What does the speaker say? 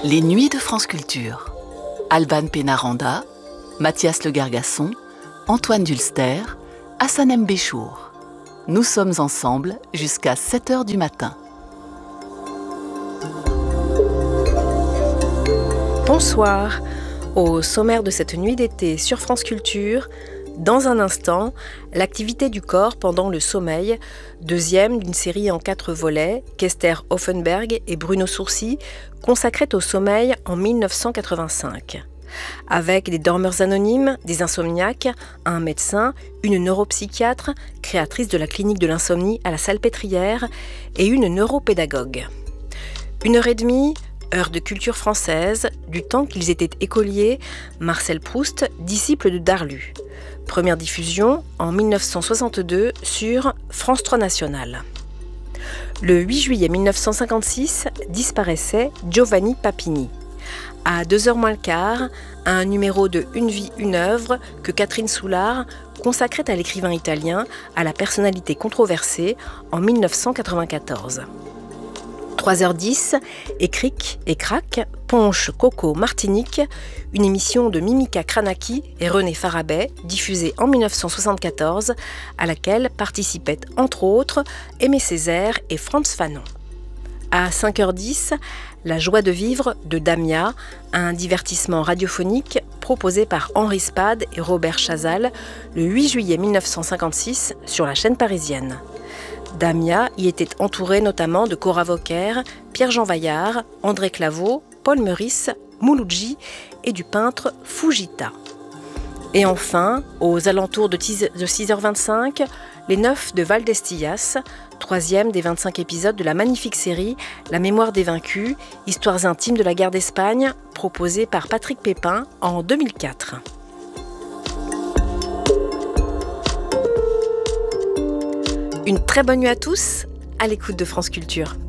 Les Nuits de France Culture. Alban Pénaranda, Mathias Le Gargasson, Antoine Dulster, Hassanem Béchour. Nous sommes ensemble jusqu'à 7h du matin. Bonsoir. Au sommaire de cette nuit d'été sur France Culture, dans un instant, l'activité du corps pendant le sommeil, deuxième d'une série en 4 volets qu'Esther Hoffenberg et Bruno Sourcy consacraient au sommeil en 1985. Avec des dormeurs anonymes, des insomniaques, un médecin, une neuropsychiatre, créatrice de la clinique de l'insomnie à la Salpêtrière et une neuropédagogue. 1h30, heure de culture française, du temps qu'ils étaient écoliers, Marcel Proust, disciple de Darlu. Première diffusion en 1962 sur France 3 National. Le 8 juillet 1956 disparaissait Giovanni Papini. À 2h moins le quart, un numéro de Une vie, une œuvre que Catherine Soulard consacrait à l'écrivain italien à la personnalité controversée en 1994. 3h10, Écric et Crac, Ponche, Coco, Martinique, une émission de Mimika Kranaki et René Farabet, diffusée en 1974, à laquelle participaient entre autres Aimé Césaire et Frantz Fanon. À 5h10, La joie de vivre de Damia, un divertissement radiophonique proposé par Henri Spade et Robert Chazal le 8 juillet 1956 sur la chaîne parisienne. Damia y était entouré notamment de Cora Vauquer, Pierre-Jean Vaillard, André Claveau, Paul Meurice, Mouloudji et du peintre Fujita. Et enfin, aux alentours de 6h25, Les 9 de Val d'Estillas, 3e des 25 épisodes de la magnifique série La mémoire des vaincus, histoires intimes de la guerre d'Espagne, proposée par Patrick Pépin en 2004. Une très bonne nuit à tous, à l'écoute de France Culture.